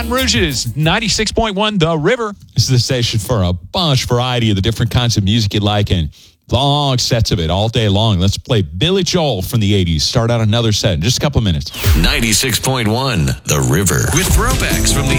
Baton Rouge's 96.1 The River. This is the station for a variety of the different kinds of music you like and long sets of it all day long. Let's play Billy Joel from the 80s. Start out another set in just a couple of minutes. 96.1 The River with throwbacks from the